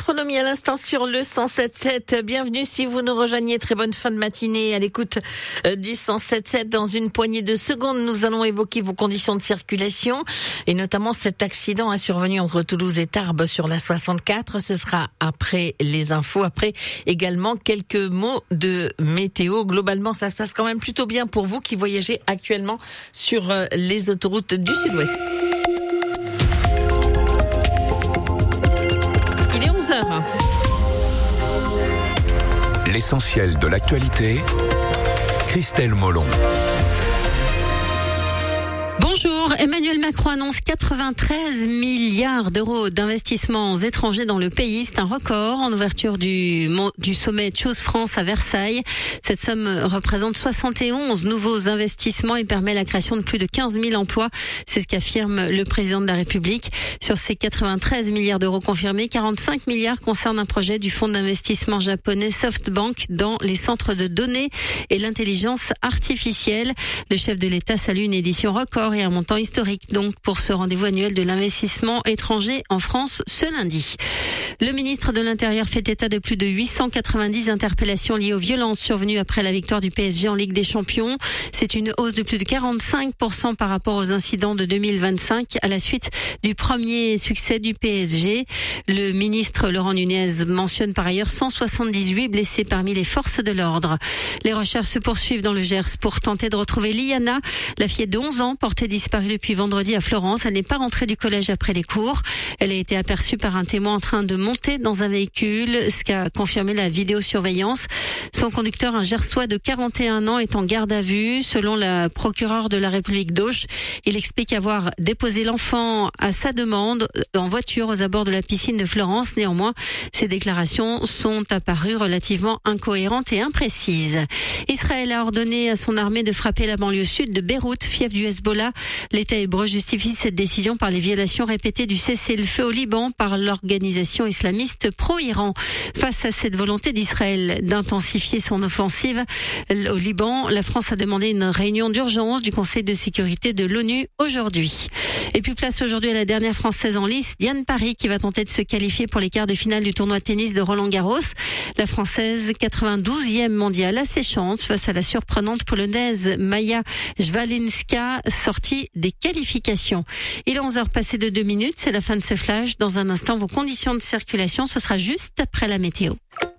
Gastronomie à l'instant sur le 107.7. Bienvenue si vous nous rejoignez. Très bonne fin de matinée à l'écoute du 107.7. Dans une poignée de secondes, nous allons évoquer vos conditions de circulation et notamment cet accident survenu entre Toulouse et Tarbes sur la 64. Ce sera après les infos, après également quelques mots de météo. Globalement, ça se passe quand même plutôt bien pour vous qui voyagez actuellement sur les autoroutes du Sud-Ouest. Il est 11h. L'essentiel de l'actualité, Christelle Molon. Bonjour, Emmanuel Macron annonce 93 milliards d'euros d'investissements étrangers dans le pays. C'est un record en ouverture du sommet Choose France à Versailles. Cette somme représente 71 nouveaux investissements et permet la création de plus de 15 000 emplois. C'est ce qu'affirme le président de la République. Sur ces 93 milliards d'euros confirmés, 45 milliards concernent un projet du fonds d'investissement japonais SoftBank dans les centres de données et l'intelligence artificielle. Le chef de l'État salue une édition record et un montant historique donc pour ce rendez-vous annuel de l'investissement étranger en France ce lundi. Le ministre de l'Intérieur fait état de plus de 890 interpellations liées aux violences survenues après la victoire du PSG en Ligue des Champions. C'est une hausse de plus de 45% par rapport aux incidents de 2025 à la suite du premier succès du PSG. Le ministre Laurent Nunez mentionne par ailleurs 178 blessés parmi les forces de l'ordre. Les recherches se poursuivent dans le Gers pour tenter de retrouver Liana, la fillette de 11 ans portée disparue depuis vendredi à Florence. Elle n'est pas rentrée du collège après les cours. Elle a été aperçue par un témoin en train de monter dans un véhicule, ce qu'a confirmé la vidéosurveillance. Son conducteur, un Gersois de 41 ans, est en garde à vue. Selon la procureure de la République d'Auch, il explique avoir déposé l'enfant à sa demande en voiture aux abords de la piscine de Florence. Néanmoins, ces déclarations sont apparues relativement incohérentes et imprécises. Israël a ordonné à son armée de frapper la banlieue sud de Beyrouth, fief du Hezbollah. L'État hébreu justifie cette décision par les violations répétées du cessez-le-feu au Liban par l'organisation islamiste pro-Iran. Face à cette volonté d'Israël d'intensifier son offensive au Liban, la France a demandé une réunion d'urgence du Conseil de sécurité de l'ONU aujourd'hui. Et puis place aujourd'hui à la dernière Française en lice, Diane Parry, qui va tenter de se qualifier pour les quarts de finale du tournoi de tennis de Roland-Garros. La Française, 92e mondiale, a ses chances face à la surprenante polonaise Maja Szwalinska, sortie des qualifications. Il est 11h passé de 2 minutes, c'est la fin de ce flash. Dans un instant, vos conditions de circulation, ce sera juste après la météo.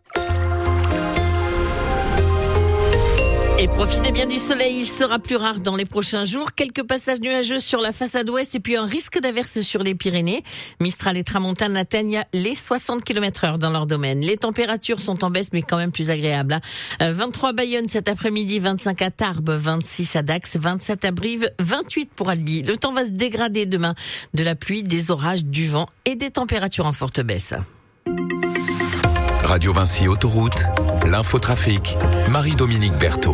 Et profitez bien du soleil, il sera plus rare dans les prochains jours. Quelques passages nuageux sur la façade ouest et puis un risque d'averse sur les Pyrénées. Mistral et Tramontane atteignent les 60 km/h dans leur domaine. Les températures sont en baisse mais quand même plus agréables. 23 à Bayonne cet après-midi, 25 à Tarbes, 26 à Dax, 27 à Brive, 28 pour Albi. Le temps va se dégrader demain. De la pluie, des orages, du vent et des températures en forte baisse. Radio Vinci Autoroute, l'infotrafic, Marie-Dominique Berthaud.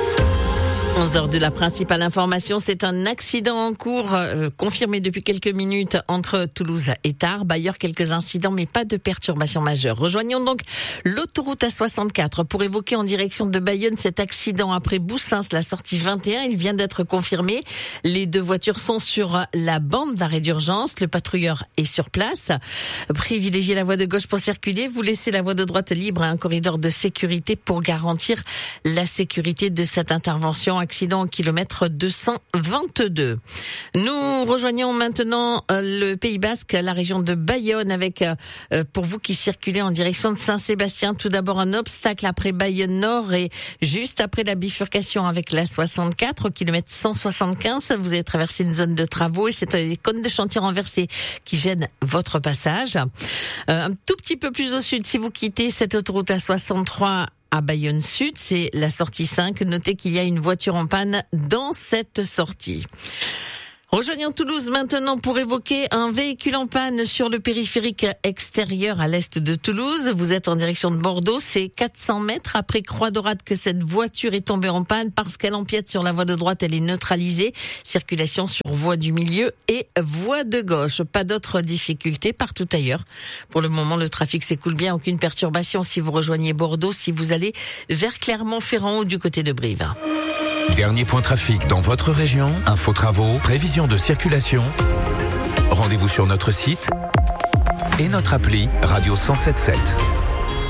11h de la principale information, c'est un accident en cours confirmé depuis quelques minutes entre Toulouse et Tarbes. Ailleurs, quelques incidents, mais pas de perturbations majeures. Rejoignons donc l'autoroute A64 pour évoquer en direction de Bayonne cet accident après Boussins, la sortie 21. Il vient d'être confirmé. Les deux voitures sont sur la bande d'arrêt d'urgence. Le patrouilleur est sur place. Privilégiez la voie de gauche pour circuler. Vous laissez la voie de droite libre à un corridor de sécurité pour garantir la sécurité de cette intervention. Accident au kilomètre 222. Nous rejoignons maintenant le Pays Basque, la région de Bayonne, avec pour vous qui circulez en direction de Saint-Sébastien, tout d'abord un obstacle après Bayonne Nord et juste après la bifurcation avec la 64 au kilomètre 175. Vous avez traversé une zone de travaux et c'est les cônes de chantier renversés qui gênent votre passage. Un tout petit peu plus au sud, si vous quittez cette autoroute A63 à Bayonne Sud, c'est la sortie 5. Notez qu'il y a une voiture en panne dans cette sortie. Rejoignons Toulouse maintenant pour évoquer un véhicule en panne sur le périphérique extérieur à l'est de Toulouse. Vous êtes en direction de Bordeaux, c'est 400 mètres après Croix-Dorade que cette voiture est tombée en panne parce qu'elle empiète sur la voie de droite, elle est neutralisée. Circulation sur voie du milieu et voie de gauche. Pas d'autres difficultés partout ailleurs. Pour le moment, le trafic s'écoule bien, aucune perturbation si vous rejoignez Bordeaux, si vous allez vers Clermont-Ferrand ou du côté de Brive. Dernier point trafic dans votre région, info travaux, prévision de circulation. Rendez-vous sur notre site et notre appli Radio 107.7.